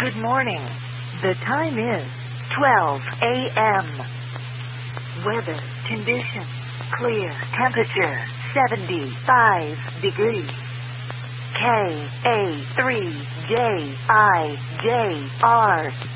Good morning. The time is 12 a.m. Weather conditions clear. Temperature 75 degrees. KA3JIJR